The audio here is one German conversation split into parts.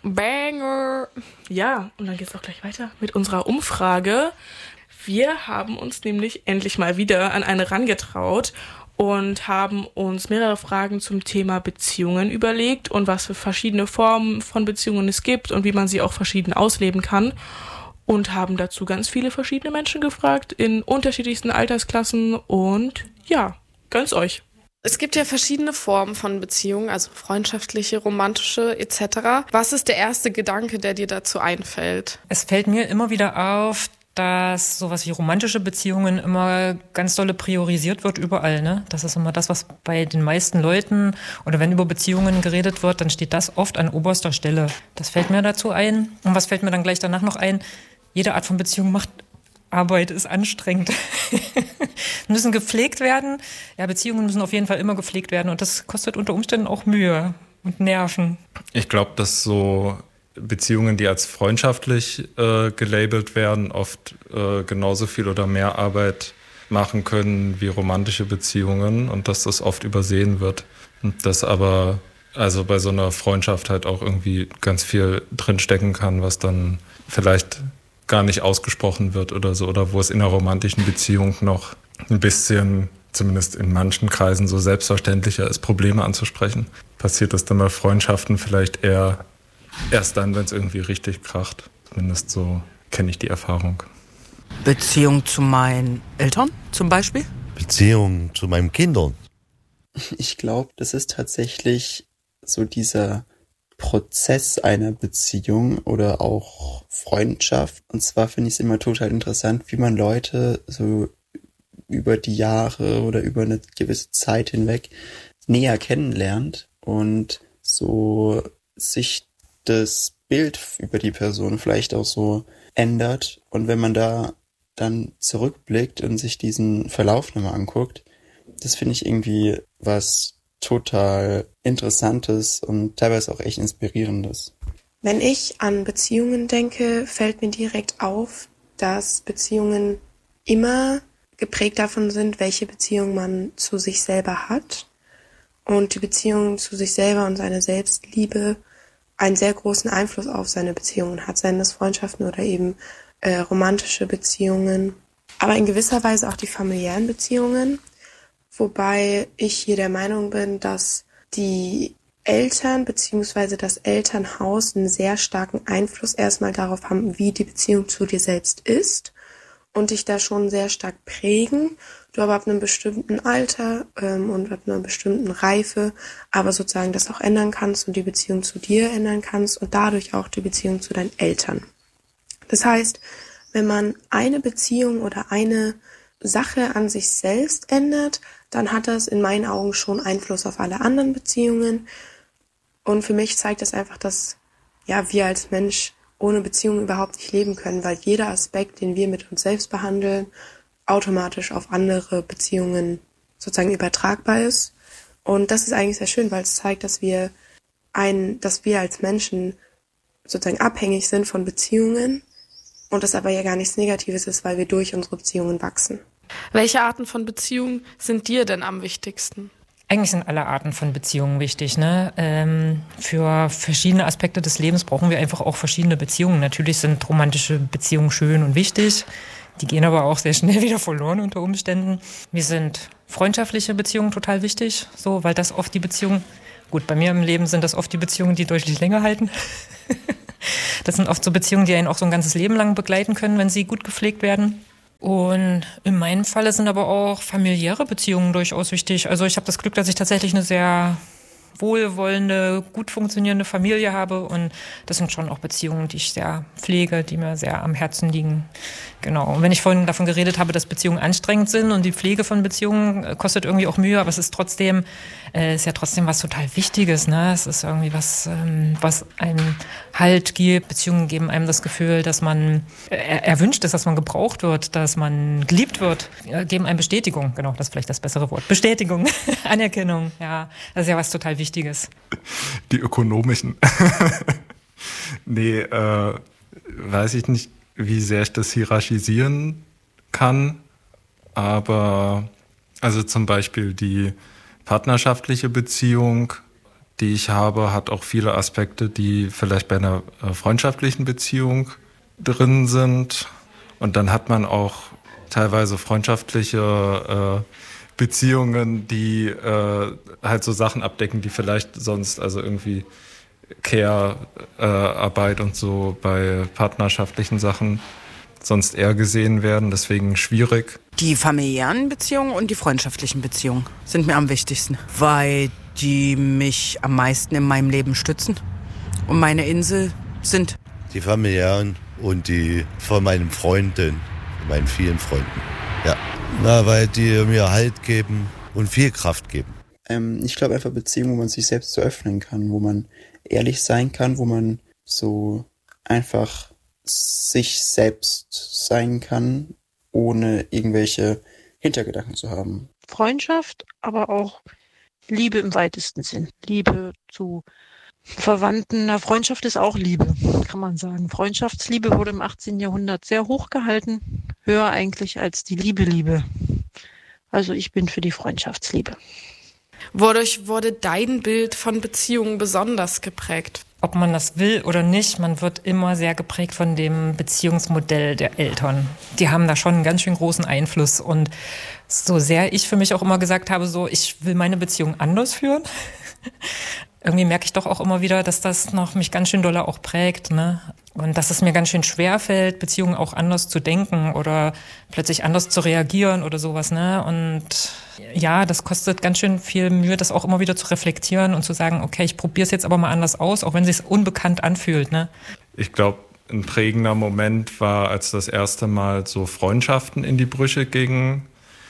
Banger. Ja, und dann geht's auch gleich weiter mit unserer Umfrage. Wir haben uns nämlich endlich mal wieder an eine rangetraut und haben uns mehrere Fragen zum Thema Beziehungen überlegt und was für verschiedene Formen von Beziehungen es gibt und wie man sie auch verschieden ausleben kann. Und haben dazu ganz viele verschiedene Menschen gefragt in unterschiedlichsten Altersklassen und ja, gönn's euch. Es gibt ja verschiedene Formen von Beziehungen, also freundschaftliche, romantische etc. Was ist der erste Gedanke, der dir dazu einfällt? Es fällt mir immer wieder auf, dass sowas wie romantische Beziehungen immer ganz dolle priorisiert wird überall, ne? Das ist immer das, was bei den meisten Leuten oder wenn über Beziehungen geredet wird, dann steht das oft an oberster Stelle. Das fällt mir dazu ein. Und was fällt mir dann gleich danach noch ein? Jede Art von Beziehung macht Arbeit, ist anstrengend. Müssen gepflegt werden. Ja, Beziehungen müssen auf jeden Fall immer gepflegt werden und das kostet unter Umständen auch Mühe und Nerven. Ich glaube, dass so Beziehungen, die als freundschaftlich gelabelt werden, oft genauso viel oder mehr Arbeit machen können wie romantische Beziehungen und dass das oft übersehen wird. Und dass aber also bei so einer Freundschaft halt auch irgendwie ganz viel drinstecken kann, was dann vielleicht gar nicht ausgesprochen wird oder so, oder wo es in einer romantischen Beziehung noch ein bisschen, zumindest in manchen Kreisen, so selbstverständlicher ist, Probleme anzusprechen. Passiert das dann bei Freundschaften vielleicht eher erst dann, wenn es irgendwie richtig kracht. Zumindest so kenne ich die Erfahrung. Beziehung zu meinen Eltern zum Beispiel? Beziehung zu meinen Kindern. Ich glaube, das ist tatsächlich so dieser Prozess einer Beziehung oder auch Freundschaft. Und zwar finde ich es immer total interessant, wie man Leute so über die Jahre oder über eine gewisse Zeit hinweg näher kennenlernt und so sich das Bild über die Person vielleicht auch so ändert. Und wenn man da dann zurückblickt und sich diesen Verlauf nochmal anguckt, das finde ich irgendwie was total Interessantes und teilweise auch echt Inspirierendes. Wenn ich an Beziehungen denke, fällt mir direkt auf, dass Beziehungen immer geprägt davon sind, welche Beziehung man zu sich selber hat. Und die Beziehung zu sich selber und seine Selbstliebe einen sehr großen Einfluss auf seine Beziehungen hat, seien das Freundschaften oder eben romantische Beziehungen, aber in gewisser Weise auch die familiären Beziehungen. Wobei ich hier der Meinung bin, dass die Eltern bzw. das Elternhaus einen sehr starken Einfluss erstmal darauf haben, wie die Beziehung zu dir selbst ist und dich da schon sehr stark prägen. Du aber ab einem bestimmten Alter und ab einer bestimmten Reife aber sozusagen das auch ändern kannst und die Beziehung zu dir ändern kannst und dadurch auch die Beziehung zu deinen Eltern. Das heißt, wenn man eine Beziehung oder eine Sache an sich selbst ändert, dann hat das in meinen Augen schon Einfluss auf alle anderen Beziehungen. Und für mich zeigt das einfach, dass ja wir als Mensch ohne Beziehung überhaupt nicht leben können, weil jeder Aspekt, den wir mit uns selbst behandeln, automatisch auf andere Beziehungen sozusagen übertragbar ist. Und das ist eigentlich sehr schön, weil es zeigt, dass wir als Menschen sozusagen abhängig sind von Beziehungen und das aber ja gar nichts Negatives ist, weil wir durch unsere Beziehungen wachsen. Welche Arten von Beziehungen sind dir denn am wichtigsten? Eigentlich sind alle Arten von Beziehungen wichtig, ne? Für verschiedene Aspekte des Lebens brauchen wir einfach auch verschiedene Beziehungen. Natürlich sind romantische Beziehungen schön und wichtig. Die gehen aber auch sehr schnell wieder verloren unter Umständen. Mir sind freundschaftliche Beziehungen total wichtig, so, weil das oft die Beziehungen, gut, bei mir im Leben sind das oft die Beziehungen, die deutlich länger halten. Das sind oft so Beziehungen, die einen auch so ein ganzes Leben lang begleiten können, wenn sie gut gepflegt werden. Und in meinem Falle sind aber auch familiäre Beziehungen durchaus wichtig. Also ich habe das Glück, dass ich tatsächlich eine sehr wohlwollende, gut funktionierende Familie habe und das sind schon auch Beziehungen, die ich sehr pflege, die mir sehr am Herzen liegen. Genau. Und wenn ich vorhin davon geredet habe, dass Beziehungen anstrengend sind und die Pflege von Beziehungen kostet irgendwie auch Mühe, aber es ist trotzdem, ist ja trotzdem was total Wichtiges, ne? Es ist irgendwie was, was einem Halt gibt. Beziehungen geben einem das Gefühl, dass man erwünscht ist, dass man gebraucht wird, dass man geliebt wird, geben einem Bestätigung. Genau, das ist vielleicht das bessere Wort. Bestätigung, Anerkennung, ja. Das ist ja was total Wichtiges. Die ökonomischen. Nee, weiß ich nicht, wie sehr ich das hierarchisieren kann, aber also zum Beispiel die partnerschaftliche Beziehung, die ich habe, hat auch viele Aspekte, die vielleicht bei einer freundschaftlichen Beziehung drin sind. Und dann hat man auch teilweise freundschaftliche Beziehungen, die halt so Sachen abdecken, die vielleicht sonst, also irgendwie Care-Arbeit und so bei partnerschaftlichen Sachen sonst eher gesehen werden, deswegen schwierig. Die familiären Beziehungen und die freundschaftlichen Beziehungen sind mir am wichtigsten, weil die mich am meisten in meinem Leben stützen und meine Insel sind. Die familiären und die von meinen Freunden, meinen vielen Freunden. Ja, weil die mir Halt geben und viel Kraft geben. Ich glaube einfach Beziehungen, wo man sich selbst so öffnen kann, wo man ehrlich sein kann, wo man so einfach sich selbst sein kann, ohne irgendwelche Hintergedanken zu haben. Freundschaft, aber auch Liebe im weitesten Sinn. Liebe zu Verwandten. Na, Freundschaft ist auch Liebe, kann man sagen. Freundschaftsliebe wurde im 18. Jahrhundert sehr hoch gehalten, höher eigentlich als die Liebe. Also ich bin für die Freundschaftsliebe. Wodurch wurde dein Bild von Beziehungen besonders geprägt? Ob man das will oder nicht, man wird immer sehr geprägt von dem Beziehungsmodell der Eltern. Die haben da schon einen ganz schön großen Einfluss. Und so sehr ich für mich auch immer gesagt habe, so ich will meine Beziehung anders führen, irgendwie merke ich doch auch immer wieder, dass das noch mich ganz schön doll auch prägt, ne? Und dass es mir ganz schön schwer fällt, Beziehungen auch anders zu denken oder plötzlich anders zu reagieren oder sowas, ne? Und ja, das kostet ganz schön viel Mühe, das auch immer wieder zu reflektieren und zu sagen, okay, ich probiere es jetzt aber mal anders aus, auch wenn es sich unbekannt anfühlt, ne? Ich glaube, ein prägender Moment war, als das erste Mal so Freundschaften in die Brüche gingen,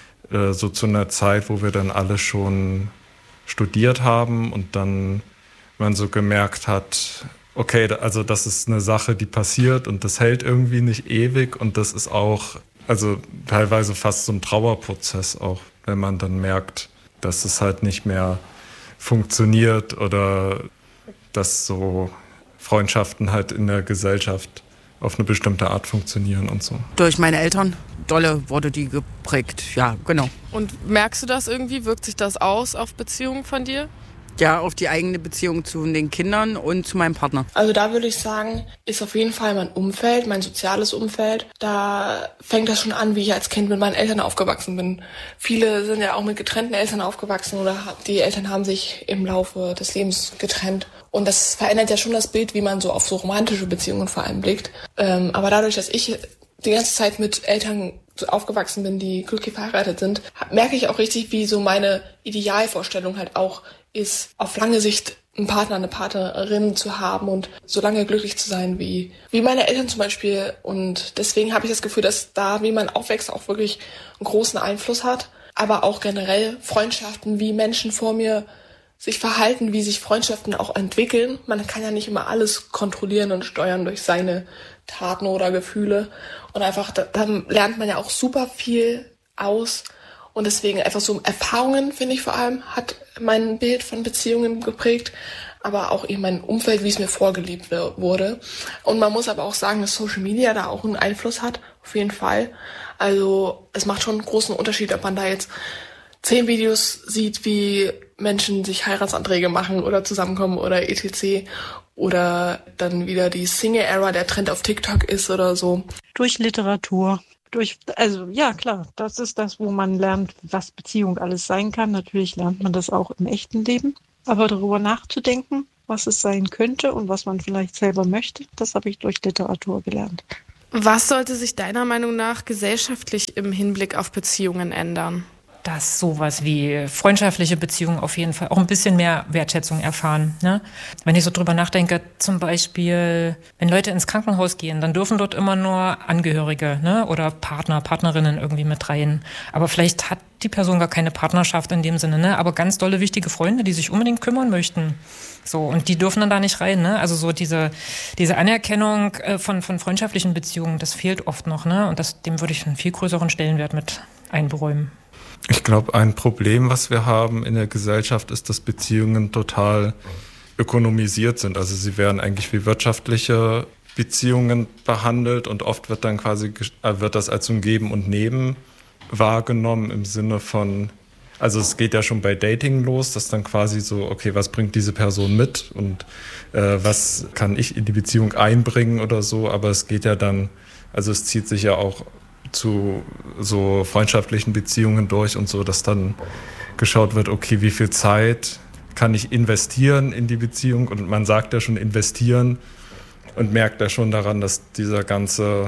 so zu einer Zeit, wo wir dann alle schon studiert haben und dann man so gemerkt hat, okay, also das ist eine Sache, die passiert und das hält irgendwie nicht ewig und das ist auch, also teilweise fast so ein Trauerprozess auch, wenn man dann merkt, dass es halt nicht mehr funktioniert oder dass so Freundschaften halt in der Gesellschaft auf eine bestimmte Art funktionieren und so. Durch meine Eltern, dolle wurde die geprägt, ja, genau. Und merkst du das irgendwie? Wirkt sich das aus auf Beziehungen von dir? Ja, auf die eigene Beziehung zu den Kindern und zu meinem Partner. Also da würde ich sagen, ist auf jeden Fall mein Umfeld, mein soziales Umfeld. Da fängt das schon an, wie ich als Kind mit meinen Eltern aufgewachsen bin. Viele sind ja auch mit getrennten Eltern aufgewachsen oder die Eltern haben sich im Laufe des Lebens getrennt. Und das verändert ja schon das Bild, wie man so auf so romantische Beziehungen vor allem blickt. Aber dadurch, dass ich die ganze Zeit mit Eltern aufgewachsen bin, die glücklich verheiratet sind, merke ich auch richtig, wie so meine Idealvorstellung halt auch ist, auf lange Sicht einen Partner, eine Partnerin zu haben und so lange glücklich zu sein wie meine Eltern zum Beispiel. Und deswegen habe ich das Gefühl, dass da, wie man aufwächst, auch wirklich einen großen Einfluss hat. Aber auch generell Freundschaften, wie Menschen vor mir sich verhalten, wie sich Freundschaften auch entwickeln. Man kann ja nicht immer alles kontrollieren und steuern durch seine Taten oder Gefühle. Und einfach, dann lernt man ja auch super viel aus. Und deswegen einfach so Erfahrungen, finde ich vor allem, hat mein Bild von Beziehungen geprägt, aber auch eben mein Umfeld, wie es mir vorgelebt wurde. Und man muss aber auch sagen, dass Social Media da auch einen Einfluss hat, auf jeden Fall. Also es macht schon einen großen Unterschied, ob man da jetzt 10 Videos sieht, wie Menschen sich Heiratsanträge machen oder zusammenkommen oder etc. Oder dann wieder die Single-Era, der Trend auf TikTok ist oder so. Durch Literatur. Also ja, klar, das ist das, wo man lernt, was Beziehung alles sein kann. Natürlich lernt man das auch im echten Leben. Aber darüber nachzudenken, was es sein könnte und was man vielleicht selber möchte, das habe ich durch Literatur gelernt. Was sollte sich deiner Meinung nach gesellschaftlich im Hinblick auf Beziehungen ändern? Dass sowas wie freundschaftliche Beziehungen auf jeden Fall auch ein bisschen mehr Wertschätzung erfahren, ne? Wenn ich so drüber nachdenke, zum Beispiel, wenn Leute ins Krankenhaus gehen, dann dürfen dort immer nur Angehörige, ne? Oder Partner, Partnerinnen irgendwie mit rein. Aber vielleicht hat die Person gar keine Partnerschaft in dem Sinne, ne? Aber ganz dolle wichtige Freunde, die sich unbedingt kümmern möchten. So, und die dürfen dann da nicht rein, ne? Also so diese Anerkennung von freundschaftlichen Beziehungen, das fehlt oft noch, ne? Und dem würde ich einen viel größeren Stellenwert mit einberäumen. Ich glaube, ein Problem, was wir haben in der Gesellschaft, ist, dass Beziehungen total ökonomisiert sind. Also sie werden eigentlich wie wirtschaftliche Beziehungen behandelt und oft wird dann quasi wird das als ein Geben und Nehmen wahrgenommen im Sinne von, Also es geht ja schon bei Dating los, dass dann quasi so, okay, was bringt diese Person mit und was kann ich in die Beziehung einbringen oder so. Aber es geht ja dann, also es zieht sich ja auch zu so freundschaftlichen Beziehungen durch und so, dass dann geschaut wird, okay, wie viel Zeit kann ich investieren in die Beziehung? Und man sagt ja schon investieren und merkt ja schon daran, dass die ganze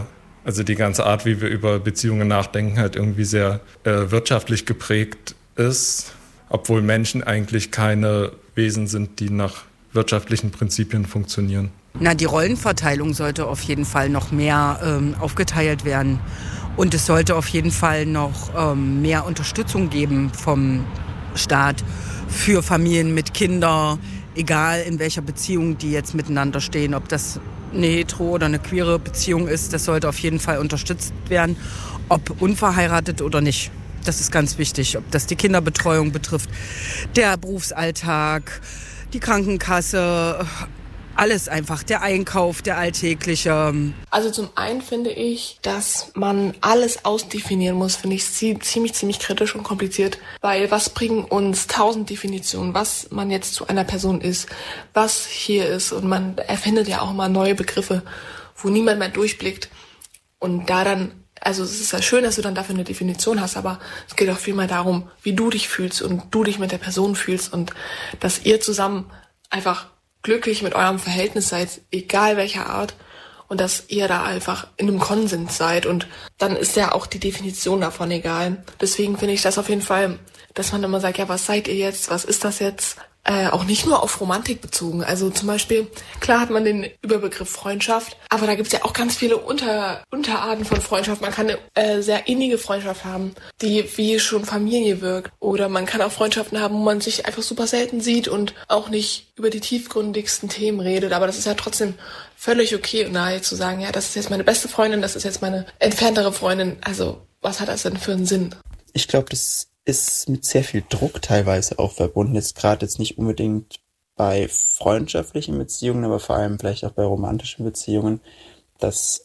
Art, wie wir über Beziehungen nachdenken, halt irgendwie sehr wirtschaftlich geprägt ist, obwohl Menschen eigentlich keine Wesen sind, die nach wirtschaftlichen Prinzipien funktionieren. Na, die Rollenverteilung sollte auf jeden Fall noch mehr aufgeteilt werden. Und es sollte auf jeden Fall noch mehr Unterstützung geben vom Staat für Familien mit Kindern, egal in welcher Beziehung die jetzt miteinander stehen. Ob das eine hetero- oder eine queere Beziehung ist, das sollte auf jeden Fall unterstützt werden, ob unverheiratet oder nicht. Das ist ganz wichtig, ob das die Kinderbetreuung betrifft, der Berufsalltag, die Krankenkasse, alles einfach, der Einkauf, der alltägliche. Also zum einen finde ich, dass man alles ausdefinieren muss, finde ich ziemlich kritisch und kompliziert, weil was bringen uns 1000 Definitionen, was man jetzt zu einer Person ist, was hier ist, und man erfindet ja auch immer neue Begriffe, wo niemand mehr durchblickt, und da dann, also es ist ja schön, dass du dann dafür eine Definition hast, aber es geht auch vielmehr darum, wie du dich fühlst und du dich mit der Person fühlst und dass ihr zusammen einfach glücklich mit eurem Verhältnis seid, egal welcher Art, und dass ihr da einfach in einem Konsens seid, und dann ist ja auch die Definition davon egal. Deswegen finde ich das auf jeden Fall, dass man immer sagt, ja, was seid ihr jetzt, was ist das jetzt? Auch nicht nur auf Romantik bezogen. Also zum Beispiel, klar hat man den Überbegriff Freundschaft, aber da gibt's ja auch ganz viele Unterarten von Freundschaft. Man kann eine sehr innige Freundschaft haben, die wie schon Familie wirkt. Oder man kann auch Freundschaften haben, wo man sich einfach super selten sieht und auch nicht über die tiefgründigsten Themen redet. Aber das ist ja trotzdem völlig okay, und nahe zu sagen, ja, das ist jetzt meine beste Freundin, das ist jetzt meine entferntere Freundin. Also was hat das denn für einen Sinn? Ich glaube, das ist mit sehr viel Druck teilweise auch verbunden. Jetzt nicht unbedingt bei freundschaftlichen Beziehungen, aber vor allem vielleicht auch bei romantischen Beziehungen, dass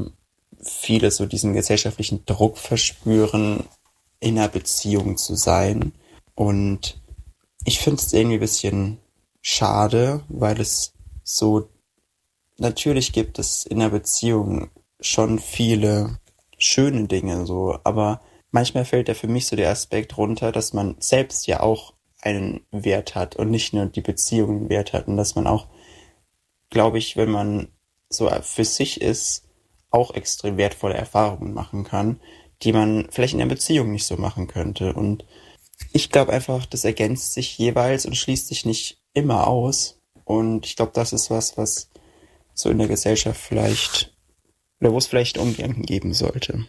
viele so diesen gesellschaftlichen Druck verspüren, in einer Beziehung zu sein. Und ich finde es irgendwie ein bisschen schade, weil es so, natürlich gibt es in einer Beziehung schon viele schöne Dinge, so, aber manchmal fällt da für mich so der Aspekt runter, dass man selbst ja auch einen Wert hat und nicht nur die Beziehung einen Wert hat, und dass man auch, glaube ich, wenn man so für sich ist, auch extrem wertvolle Erfahrungen machen kann, die man vielleicht in der Beziehung nicht so machen könnte. Und ich glaube einfach, das ergänzt sich jeweils und schließt sich nicht immer aus. Und ich glaube, das ist was so in der Gesellschaft vielleicht, oder wo es vielleicht Umdenken geben sollte.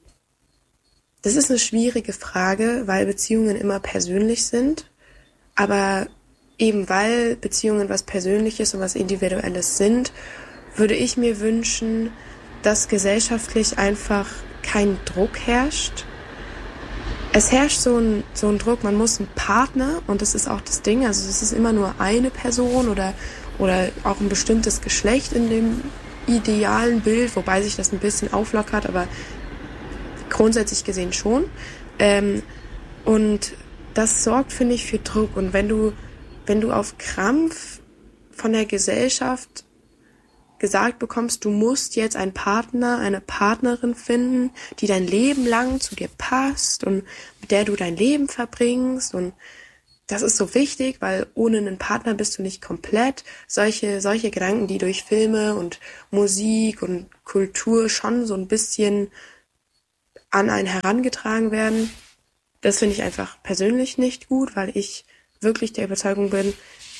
Das ist eine schwierige Frage, weil Beziehungen immer persönlich sind. Aber eben weil Beziehungen was Persönliches und was Individuelles sind, würde ich mir wünschen, dass gesellschaftlich einfach kein Druck herrscht. Es herrscht so ein Druck, man muss einen Partner, und das ist auch das Ding, also es ist immer nur eine Person oder auch ein bestimmtes Geschlecht in dem idealen Bild, wobei sich das ein bisschen auflockert, aber grundsätzlich gesehen schon. Und das sorgt, finde ich, für Druck. Und wenn du auf Krampf von der Gesellschaft gesagt bekommst, du musst jetzt einen Partner, eine Partnerin finden, die dein Leben lang zu dir passt und mit der du dein Leben verbringst, und das ist so wichtig, weil ohne einen Partner bist du nicht komplett. Solche Gedanken, die durch Filme und Musik und Kultur schon so ein bisschen an einen herangetragen werden, das finde ich einfach persönlich nicht gut, weil ich wirklich der Überzeugung bin,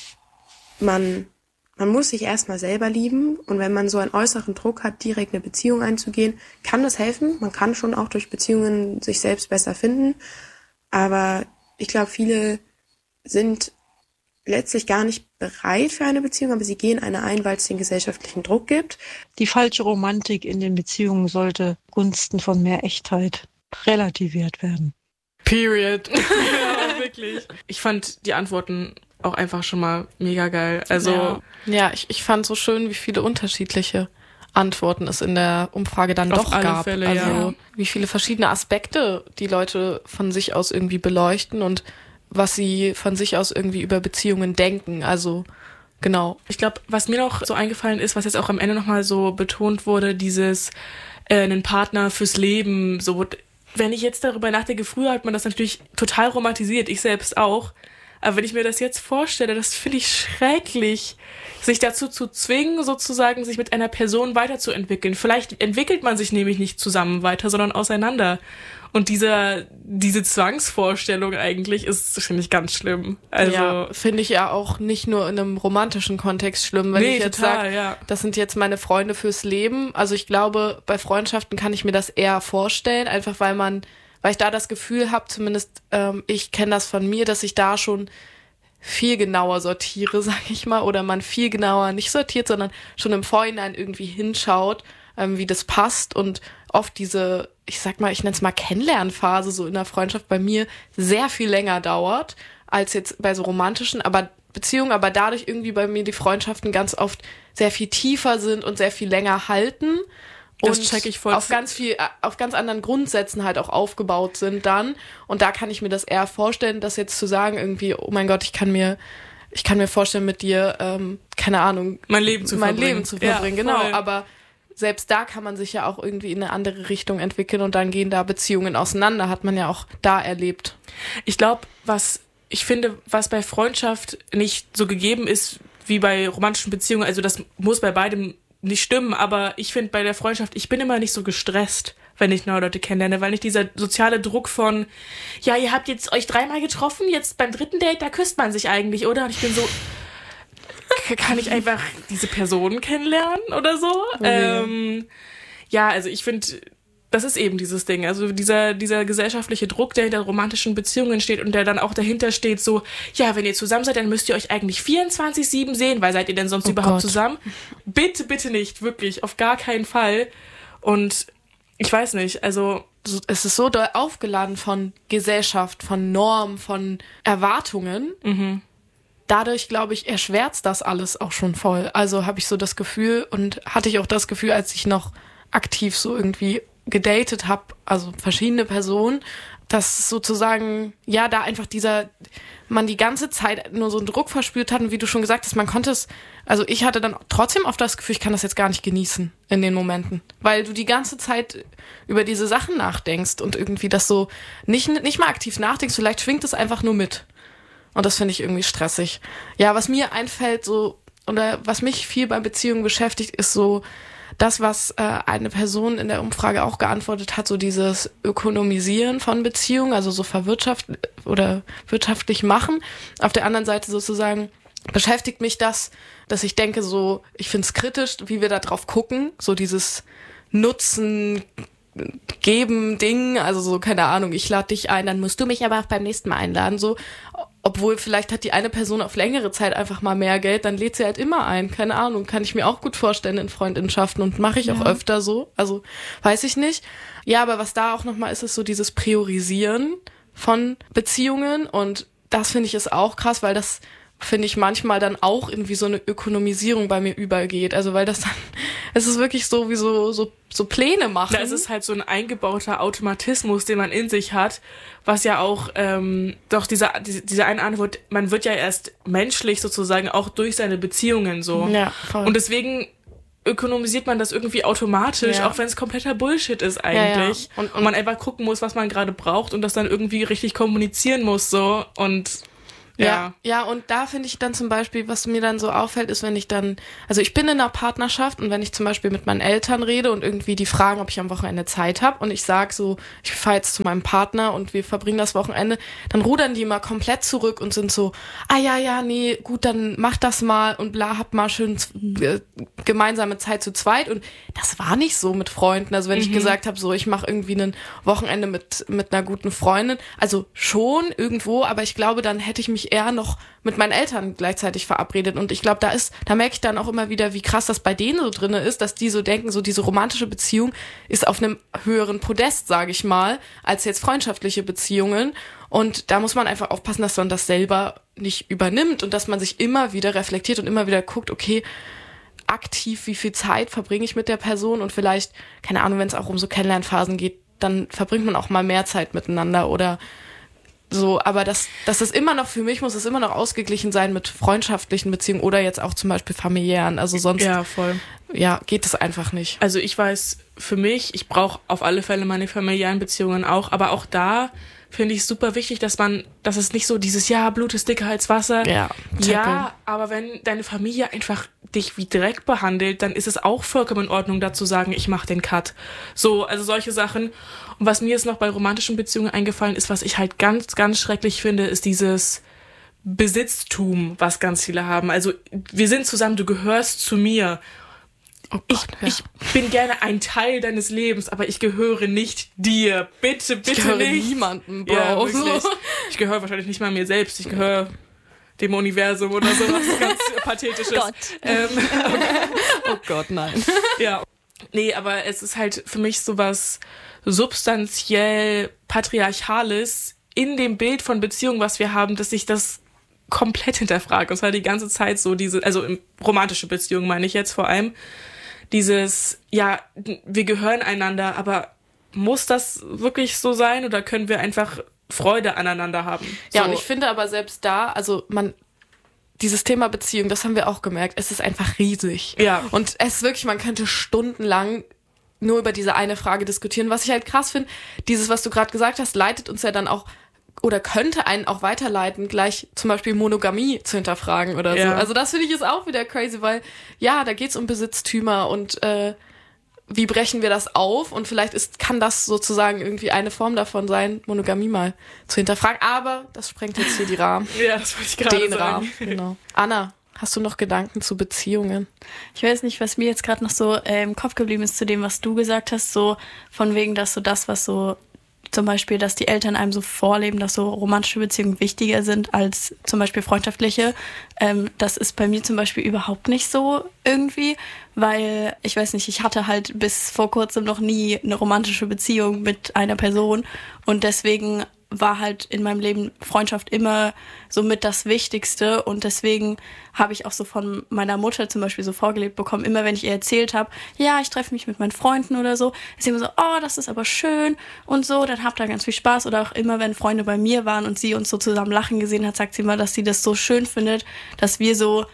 man muss sich erstmal selber lieben, und wenn man so einen äußeren Druck hat, direkt eine Beziehung einzugehen, kann das helfen. Man kann schon auch durch Beziehungen sich selbst besser finden, aber ich glaube, viele sind letztlich gar nicht bereit für eine Beziehung, aber sie gehen eine ein, weil es den gesellschaftlichen Druck gibt. Die falsche Romantik in den Beziehungen sollte zugunsten von mehr Echtheit relativiert werden. Period. Ja, wirklich. Ich fand die Antworten auch einfach schon mal mega geil. Also ja, ich fand so schön, wie viele unterschiedliche Antworten es in der Umfrage dann Auf doch alle gab. Fälle, also ja. wie viele verschiedene Aspekte die Leute von sich aus irgendwie beleuchten und was sie von sich aus irgendwie über Beziehungen denken. Also genau. Ich glaube, was mir noch so eingefallen ist, was jetzt auch am Ende nochmal so betont wurde, dieses einen Partner fürs Leben. So, wenn ich jetzt darüber nachdenke, früher hat man das natürlich total romantisiert, ich selbst auch. Aber wenn ich mir das jetzt vorstelle, das finde ich schrecklich, sich dazu zu zwingen, sozusagen sich mit einer Person weiterzuentwickeln. Vielleicht entwickelt man sich nämlich nicht zusammen weiter, sondern auseinander. Und diese Zwangsvorstellung eigentlich ist, finde ich, ganz schlimm. Also ja, finde ich ja auch nicht nur in einem romantischen Kontext schlimm, wenn ich jetzt sage, das sind jetzt meine Freunde fürs Leben. Also ich glaube, bei Freundschaften kann ich mir das eher vorstellen, einfach weil ich da das Gefühl habe, zumindest ich kenne das von mir, dass ich da schon viel genauer sortiere, sag ich mal, oder man viel genauer nicht sortiert, sondern schon im Vorhinein irgendwie hinschaut, wie das passt und oft diese, ich sag mal, ich nenne es mal Kennenlernphase so in der Freundschaft bei mir sehr viel länger dauert als jetzt bei so romantischen Beziehungen, aber dadurch irgendwie bei mir die Freundschaften ganz oft sehr viel tiefer sind und sehr viel länger halten. Das Und check ich voll. auf ganz anderen Grundsätzen halt auch aufgebaut sind dann. Und da kann ich mir das eher vorstellen, das jetzt zu sagen irgendwie, oh mein Gott, ich kann mir vorstellen, mit dir, keine Ahnung, mein Leben zu verbringen. Ja, genau. Voll. Aber selbst da kann man sich ja auch irgendwie in eine andere Richtung entwickeln und dann gehen da Beziehungen auseinander, hat man ja auch da erlebt. Ich glaube, was bei Freundschaft nicht so gegeben ist wie bei romantischen Beziehungen, also das muss bei beidem nicht stimmen, aber ich finde bei der Freundschaft, ich bin immer nicht so gestresst, wenn ich neue Leute kennenlerne, weil nicht dieser soziale Druck von, ja, ihr habt jetzt euch 3-mal getroffen, jetzt beim 3. Date, da küsst man sich eigentlich, oder? Und ich bin so, kann ich einfach diese Person kennenlernen oder so? Okay. Ja, also ich finde, das ist eben dieses Ding, also dieser gesellschaftliche Druck, der hinter romantischen Beziehungen steht und der dann auch dahinter steht, so, ja, wenn ihr zusammen seid, dann müsst ihr euch eigentlich 24/7 sehen, weil seid ihr denn sonst überhaupt zusammen? Bitte, bitte nicht, wirklich, auf gar keinen Fall. Und ich weiß nicht, also es ist so doll aufgeladen von Gesellschaft, von Normen, von Erwartungen. Mhm. Dadurch, glaube ich, erschwert's das alles auch schon voll. Also habe ich so das Gefühl und hatte ich auch das Gefühl, als ich noch aktiv so irgendwie gedatet habe, also verschiedene Personen, dass sozusagen, ja, da einfach man die ganze Zeit nur so einen Druck verspürt hat und wie du schon gesagt hast, man konnte es, also ich hatte dann trotzdem oft das Gefühl, ich kann das jetzt gar nicht genießen in den Momenten, weil du die ganze Zeit über diese Sachen nachdenkst und irgendwie das so nicht mal aktiv nachdenkst, vielleicht schwingt es einfach nur mit. Und das finde ich irgendwie stressig. Ja, was mir einfällt so, oder was mich viel bei Beziehungen beschäftigt, ist so das, was eine Person in der Umfrage auch geantwortet hat, so dieses Ökonomisieren von Beziehungen, also so wirtschaftlich machen. Auf der anderen Seite sozusagen beschäftigt mich das, dass ich denke so, ich finde es kritisch, wie wir da drauf gucken, so dieses Nutzen geben Ding, also so, keine Ahnung, ich lade dich ein, dann musst du mich aber auch beim nächsten Mal einladen, so. Obwohl vielleicht hat die eine Person auf längere Zeit einfach mal mehr Geld, dann lädt sie halt immer ein. Keine Ahnung, kann ich mir auch gut vorstellen in Freundschaften und mache ich auch öfter so. Also weiß ich nicht. Ja, aber was da auch nochmal ist so dieses Priorisieren von Beziehungen und das finde ich ist auch krass, weil das finde ich manchmal dann auch irgendwie so eine Ökonomisierung bei mir übergeht. Also weil das dann, es ist wirklich so wie so Pläne machen. Da ist es halt so ein eingebauter Automatismus, den man in sich hat, was ja auch doch diese eine Antwort, man wird ja erst menschlich sozusagen auch durch seine Beziehungen so. Ja, voll. Und deswegen ökonomisiert man das irgendwie automatisch, auch wenn es kompletter Bullshit ist eigentlich. Ja. Und man einfach gucken muss, was man gerade braucht und das dann irgendwie richtig kommunizieren muss so und Ja, und da finde ich dann zum Beispiel, was mir dann so auffällt, ist, wenn ich dann, also ich bin in einer Partnerschaft und wenn ich zum Beispiel mit meinen Eltern rede und irgendwie die fragen, ob ich am Wochenende Zeit habe und ich sage so, ich fahre jetzt zu meinem Partner und wir verbringen das Wochenende, dann rudern die immer komplett zurück und sind so, nee, gut, dann mach das mal und bla, hab mal schön gemeinsame Zeit zu zweit und das war nicht so mit Freunden, also wenn ich gesagt habe, so, ich mache irgendwie ein Wochenende mit einer guten Freundin, also schon irgendwo, aber ich glaube, dann hätte ich mich eher noch mit meinen Eltern gleichzeitig verabredet und ich glaube, da merke ich dann auch immer wieder, wie krass das bei denen so drinne ist, dass die so denken, so diese romantische Beziehung ist auf einem höheren Podest, sage ich mal, als jetzt freundschaftliche Beziehungen und da muss man einfach aufpassen, dass man das selber nicht übernimmt und dass man sich immer wieder reflektiert und immer wieder guckt, okay, aktiv, wie viel Zeit verbringe ich mit der Person und vielleicht, keine Ahnung, wenn es auch um so Kennenlernphasen geht, dann verbringt man auch mal mehr Zeit miteinander oder so, aber das ist immer noch, für mich muss es immer noch ausgeglichen sein mit freundschaftlichen Beziehungen oder jetzt auch zum Beispiel familiären, also sonst geht es einfach nicht. Also ich weiß für mich, ich brauche auf alle Fälle meine familiären Beziehungen auch, aber auch da finde ich es super wichtig, dass es nicht so dieses, Blut ist dicker als Wasser. Ja, aber wenn deine Familie einfach dich wie Dreck behandelt, dann ist es auch vollkommen in Ordnung, da zu sagen, ich mache den Cut. So, also solche Sachen. Und was mir jetzt noch bei romantischen Beziehungen eingefallen ist, was ich halt ganz, ganz schrecklich finde, ist dieses Besitztum, was ganz viele haben. Also wir sind zusammen, du gehörst zu mir. Oh Gott, ich bin gerne ein Teil deines Lebens, aber ich gehöre nicht dir. Bitte ich gehöre nicht. Niemandem, Bro. Ja, wirklich. Ich gehöre wahrscheinlich nicht mal mir selbst. Ich gehöre dem Universum oder sowas ganz Pathetisches. Gott. Oh Gott, nein. Ja. Nee, aber es ist halt für mich sowas substanziell Patriarchales in dem Bild von Beziehung, was wir haben, dass ich das komplett hinterfrage. Und zwar die ganze Zeit so also romantische Beziehungen meine ich jetzt vor allem, dieses, wir gehören einander, aber muss das wirklich so sein oder können wir einfach Freude aneinander haben? Ja, so. und ich finde aber selbst da, also dieses Thema Beziehung, das haben wir auch gemerkt, es ist einfach riesig. Ja. Und es ist wirklich, man könnte stundenlang nur über diese eine Frage diskutieren. Was ich halt krass finde, dieses, was du gerade gesagt hast, leitet uns ja dann auch oder könnte einen auch weiterleiten, gleich zum Beispiel Monogamie zu hinterfragen oder so. Also das finde ich ist auch wieder crazy, weil da geht's um Besitztümer und wie brechen wir das auf? Und vielleicht kann das sozusagen irgendwie eine Form davon sein, Monogamie mal zu hinterfragen. Aber das sprengt jetzt hier die Rahmen. Ja, das wollte ich gerade sagen. Rahmen, genau. Anna, hast du noch Gedanken zu Beziehungen? Ich weiß nicht, was mir jetzt gerade noch so im Kopf geblieben ist zu dem, was du gesagt hast, so von wegen, dass so das, was so zum Beispiel, dass die Eltern einem so vorleben, dass so romantische Beziehungen wichtiger sind als zum Beispiel freundschaftliche. Das ist bei mir zum Beispiel überhaupt nicht so irgendwie, weil, ich weiß nicht, ich hatte halt bis vor kurzem noch nie eine romantische Beziehung mit einer Person und deswegen war halt in meinem Leben Freundschaft immer so mit das Wichtigste und deswegen habe ich auch so von meiner Mutter zum Beispiel so vorgelebt bekommen, immer wenn ich ihr erzählt habe, ich treffe mich mit meinen Freunden oder so, ist sie immer so, oh, das ist aber schön und so, dann habt ihr ganz viel Spaß oder auch immer, wenn Freunde bei mir waren und sie uns so zusammen lachen gesehen hat, sagt sie immer, dass sie das so schön findet, dass wir so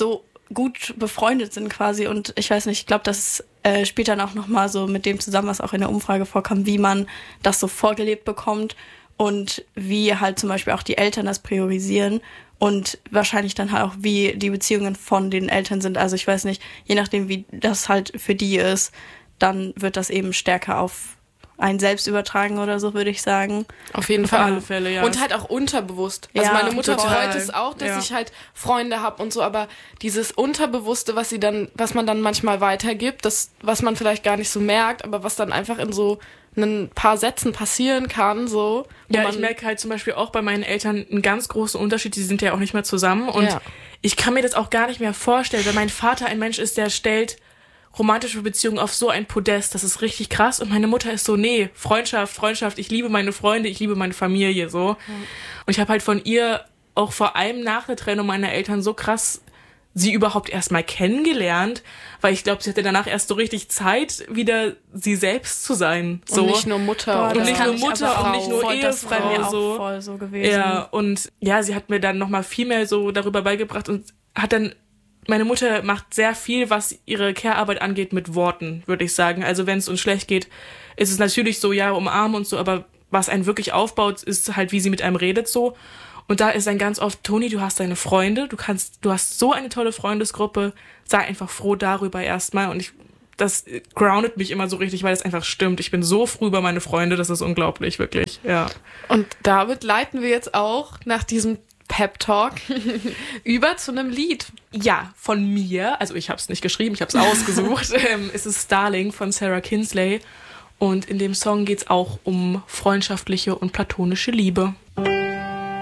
gut befreundet sind quasi und ich weiß nicht, ich glaube, das spielt dann auch nochmal so mit dem zusammen, was auch in der Umfrage vorkam, wie man das so vorgelebt bekommt und wie halt zum Beispiel auch die Eltern das priorisieren und wahrscheinlich dann halt auch, wie die Beziehungen von den Eltern sind. Also ich weiß nicht, je nachdem, wie das halt für die ist, dann wird das eben stärker auf einen selbst übertragen oder so, würde ich sagen. Auf jeden Fall. Auf alle Fälle, ja. Und halt auch unterbewusst. Also meine Mutter freut es auch, dass ich halt Freunde habe und so, aber dieses Unterbewusste, was man dann manchmal weitergibt, das, was man vielleicht gar nicht so merkt, aber was dann einfach in so ein paar Sätzen passieren kann, so. Ja, ich merke halt zum Beispiel auch bei meinen Eltern einen ganz großen Unterschied, die sind ja auch nicht mehr zusammen und ich kann mir das auch gar nicht mehr vorstellen, weil mein Vater ein Mensch ist, der stellt romantische Beziehungen auf so ein Podest, das ist richtig krass und meine Mutter ist so, nee, Freundschaft, ich liebe meine Freunde, ich liebe meine Familie, so. Und ich habe halt von ihr auch vor allem nach der Trennung meiner Eltern so krass sie überhaupt erst mal kennengelernt, weil ich glaube, sie hatte danach erst so richtig Zeit, wieder sie selbst zu sein. So. Und nicht nur Mutter. Und nicht nur Mutter und nicht nur Ehefrau. Das ist bei mir auch voll so gewesen. Ja, und sie hat mir dann nochmal viel mehr so darüber beigebracht und hat dann, meine Mutter macht sehr viel, was ihre Care-Arbeit angeht, mit Worten, würde ich sagen. Also wenn es uns schlecht geht, ist es natürlich so, umarmen und so, aber was einen wirklich aufbaut, ist halt, wie sie mit einem redet so. Und da ist dann ganz oft, Toni, du hast deine Freunde, du hast so eine tolle Freundesgruppe, sei einfach froh darüber erstmal. Und das groundet mich immer so richtig, weil es einfach stimmt. Ich bin so froh über meine Freunde, das ist unglaublich, wirklich, ja. Und damit leiten wir jetzt auch nach diesem Pep-Talk über zu einem Lied. Ja, von mir, also ich habe es nicht geschrieben, ich habe es ausgesucht. Es ist Starling von Sarah Kinsley und in dem Song geht's auch um freundschaftliche und platonische Liebe.